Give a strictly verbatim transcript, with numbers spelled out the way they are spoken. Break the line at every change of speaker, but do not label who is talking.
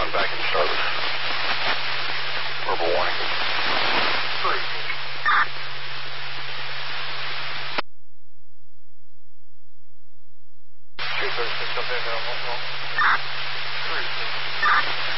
on back in starboard. Verbal warning.
Three. Two thirty-six up there now. Three.